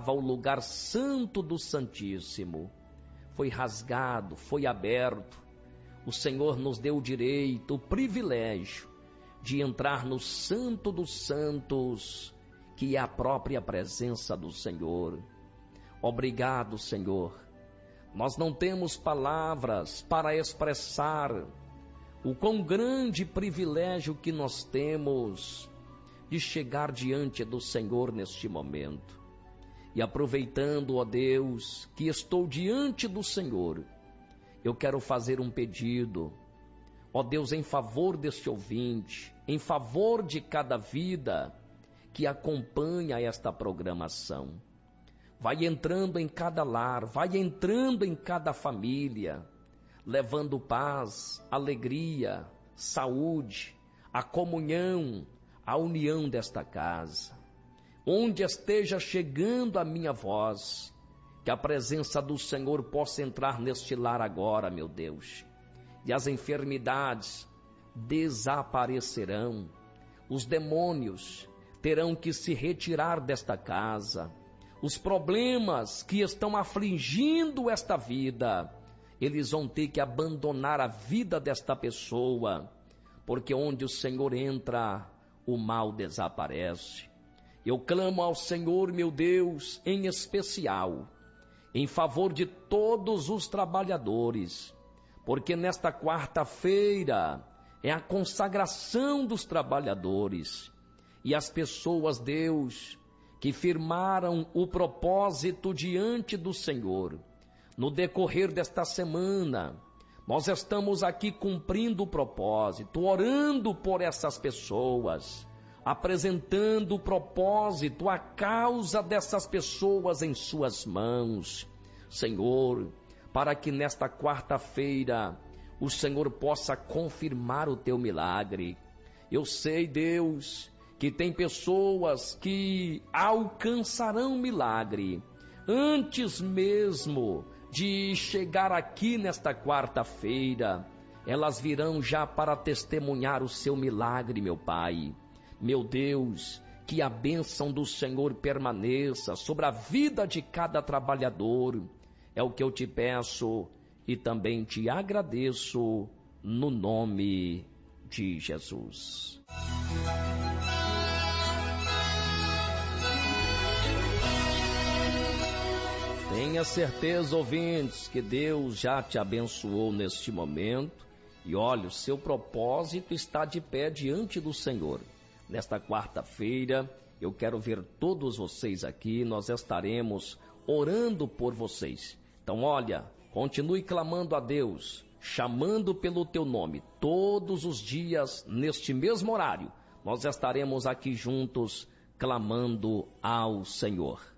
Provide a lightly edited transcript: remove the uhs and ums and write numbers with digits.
levava ao lugar santo do Santíssimo. Foi rasgado, foi aberto. O Senhor nos deu o direito, o privilégio de entrar no Santo dos Santos, que é a própria presença do Senhor. Obrigado, Senhor. Nós não temos palavras para expressar o quão grande privilégio que nós temos de chegar diante do Senhor neste momento. E aproveitando, ó Deus, que estou diante do Senhor, eu quero fazer um pedido, ó Deus, em favor deste ouvinte, em favor de cada vida que acompanha esta programação. Vai entrando em cada lar, vai entrando em cada família, levando paz, alegria, saúde, a comunhão, a união desta casa. Onde esteja chegando a minha voz, que a presença do Senhor possa entrar neste lar agora, meu Deus. E as enfermidades desaparecerão, os demônios terão que se retirar desta casa, os problemas que estão afligindo esta vida, eles vão ter que abandonar a vida desta pessoa, porque onde o Senhor entra, o mal desaparece. Eu clamo ao Senhor, meu Deus, em especial, em favor de todos os trabalhadores, porque nesta quarta-feira é a consagração dos trabalhadores, e as pessoas, Deus, que firmaram o propósito diante do Senhor. No decorrer desta semana, nós estamos aqui cumprindo o propósito, orando por essas pessoas, apresentando o propósito, a causa dessas pessoas em suas mãos. Senhor, para que nesta quarta-feira o Senhor possa confirmar o teu milagre. Eu sei, Deus, que tem pessoas que alcançarão milagre antes mesmo de chegar aqui nesta quarta-feira. Elas virão já para testemunhar o seu milagre, meu Pai. Meu Deus, que a bênção do Senhor permaneça sobre a vida de cada trabalhador. É o que eu te peço e também te agradeço no nome de Jesus. Tenha certeza, ouvintes, que Deus já te abençoou neste momento. E olha, o seu propósito está de pé diante do Senhor. Nesta quarta-feira, eu quero ver todos vocês aqui, nós estaremos orando por vocês. Então, olha, continue clamando a Deus, chamando pelo teu nome, todos os dias, neste mesmo horário, nós estaremos aqui juntos, clamando ao Senhor.